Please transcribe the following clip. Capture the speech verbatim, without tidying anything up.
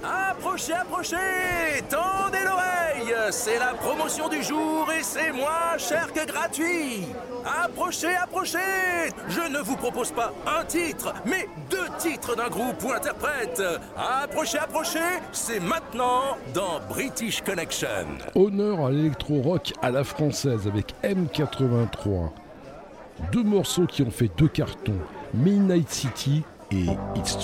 Approchez, approchez, tendez l'oreille, c'est la promotion du jour et c'est moins cher que gratuit. Approchez, approchez, je ne vous propose pas un titre, mais deux titres d'un groupe ou interprète. Approchez, approchez, c'est maintenant dans British Connection. Honneur à l'électro-rock à la française avec M quatre-vingt-trois. Deux morceaux qui ont fait deux cartons, Midnight City et It's